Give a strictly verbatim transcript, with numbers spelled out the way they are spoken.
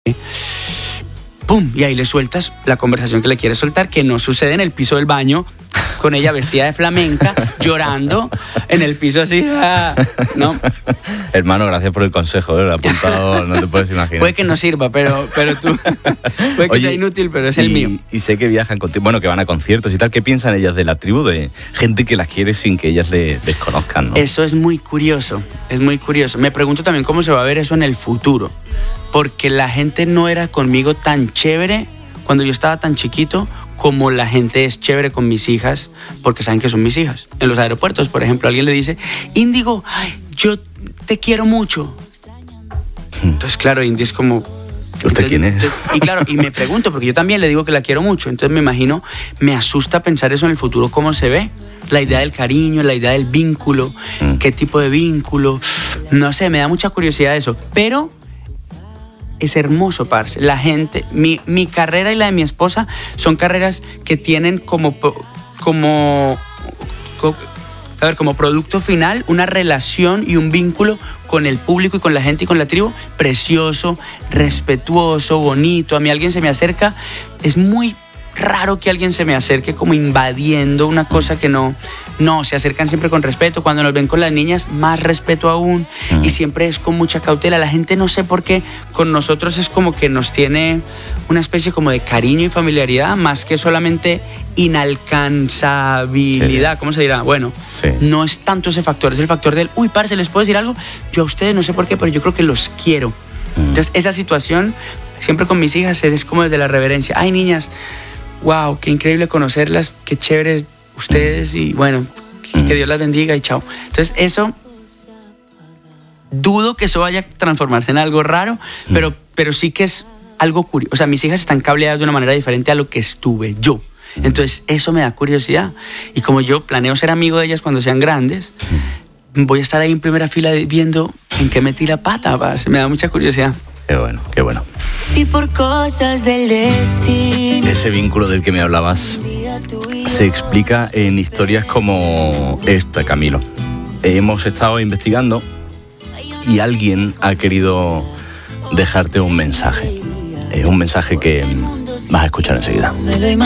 ¡Pum! Y ahí le sueltas la conversación que le quieres soltar, que no sucede en el piso del baño, con ella vestida de flamenca, llorando en el piso así, ah, ¿no? Hermano, gracias por el consejo, ¿eh? Lo he apuntado, no te puedes imaginar. Puede que no sirva, pero, pero tú, puede que Oye, sea inútil, pero es y, el mío. Y sé que viajan contigo, bueno, que van a conciertos y tal. ¿Qué piensan ellas de la tribu, de gente que las quiere sin que ellas le desconozcan, ¿no? Eso es muy curioso, es muy curioso. Me pregunto también cómo se va a ver eso en el futuro, porque la gente no era conmigo tan chévere cuando yo estaba tan chiquito como la gente es chévere con mis hijas, porque saben que son mis hijas. En los aeropuertos, por ejemplo, alguien le dice, Índigo, ay, yo te quiero mucho. Entonces, claro, Indi es como... ¿Usted entonces, quién es? Entonces, y claro, y me pregunto, porque yo también le digo que la quiero mucho. Entonces me imagino, me asusta pensar eso en el futuro, cómo se ve. La idea del cariño, la idea del vínculo, mm. qué tipo de vínculo. No sé, me da mucha curiosidad eso. Pero... es hermoso, parce. La gente, mi, mi carrera y la de mi esposa son carreras que tienen como, como, como, a ver, como producto final una relación y un vínculo con el público y con la gente y con la tribu precioso, respetuoso, bonito. A mí alguien se me acerca, es muy raro que alguien se me acerque como invadiendo una cosa que no... No, se acercan siempre con respeto. Cuando nos ven con las niñas, más respeto aún. Uh-huh. Y siempre es con mucha cautela. La gente, no sé por qué, con nosotros es como que nos tiene una especie como de cariño y familiaridad, más que solamente inalcanzabilidad. Sí. ¿Cómo se dirá? Bueno, sí. No es tanto ese factor. Es el factor del, uy, parce, ¿les puedo decir algo? Yo a ustedes no sé por qué, pero yo creo que los quiero. Uh-huh. Entonces, esa situación, siempre con mis hijas, es como desde la reverencia. Ay, niñas, wow, qué increíble conocerlas, qué chévere ustedes, y bueno, y que Dios las bendiga y chao. Entonces eso, dudo que eso vaya a transformarse en algo raro, pero, pero sí que es algo curioso. O sea, mis hijas están cableadas de una manera diferente a lo que estuve yo. Entonces eso me da curiosidad. Y como yo planeo ser amigo de ellas cuando sean grandes, voy a estar ahí en primera fila viendo en qué metí la pata, parce. Me da mucha curiosidad. Qué bueno, qué bueno. Si por cosas del destino. Ese vínculo del que me hablabas se explica en historias como esta, Camilo. Hemos estado investigando y alguien ha querido dejarte un mensaje. Eh, un mensaje que vas a escuchar enseguida.